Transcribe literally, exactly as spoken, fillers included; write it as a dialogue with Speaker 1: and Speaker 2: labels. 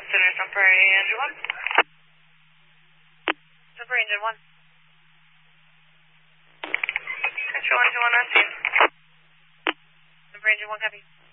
Speaker 1: Center, temporary engine one. Temporary engine one. Control engine one on scene. Temporary engine one, copy.